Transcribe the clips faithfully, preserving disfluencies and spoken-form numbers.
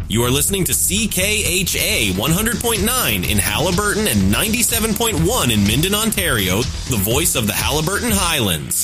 You are listening to C K H A one hundred point nine in Halliburton and ninety-seven point one in Minden, Ontario, the voice of the Halliburton Highlands.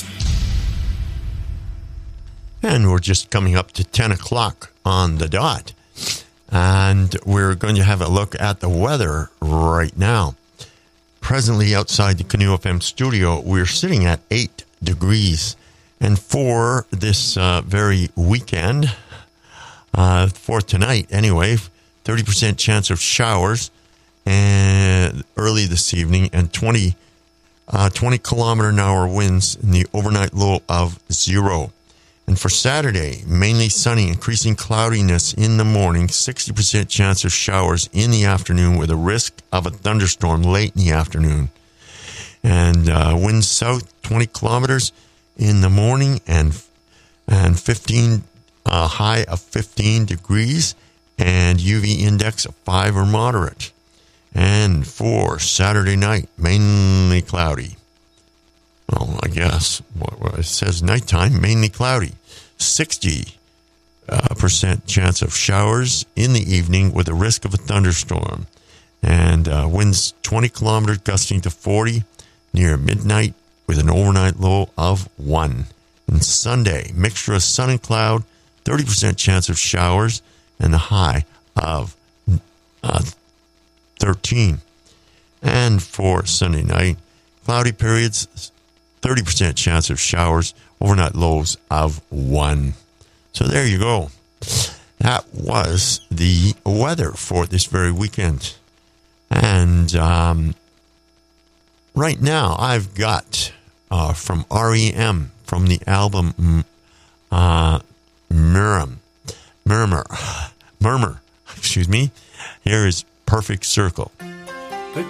And we're just coming up to ten o'clock on the dot. And we're going to have a look at the weather right now. Presently outside the Canoe F M studio, we're sitting at eight degrees. And for this uh, very weekend, uh, for tonight anyway, thirty percent chance of showers and early this evening, and twenty, uh, twenty kilometer an hour winds in the overnight low of zero. And for Saturday, mainly sunny, increasing cloudiness in the morning, sixty percent chance of showers in the afternoon with a risk of a thunderstorm late in the afternoon. And uh, winds south twenty kilometers in the morning, and and fifteen, uh, high of fifteen degrees, and U V index of five or moderate. And for Saturday night, mainly cloudy. Well, I guess what it says nighttime, mainly cloudy. sixty percent chance of showers in the evening with a risk of a thunderstorm. And uh, winds twenty kilometers gusting to forty near midnight with an overnight low of one. And Sunday, mixture of sun and cloud, thirty percent chance of showers, and a high of uh, thirteen. And for Sunday night, cloudy periods, thirty percent chance of showers, overnight lows of one. So there you go. That was the weather for this very weekend. And um, right now I've got uh, from R E M, from the album uh, Murmur, Murmur, Murmur, excuse me, here is Perfect Circle.